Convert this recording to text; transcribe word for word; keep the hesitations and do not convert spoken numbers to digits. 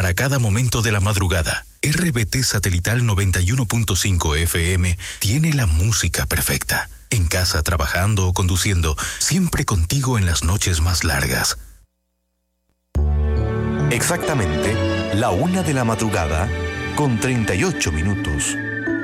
Para cada momento de la madrugada, R B T Satelital noventa y uno punto cinco F M tiene la música perfecta. En casa, trabajando o conduciendo, siempre contigo en las noches más largas. Exactamente la una de la madrugada con treinta y ocho minutos.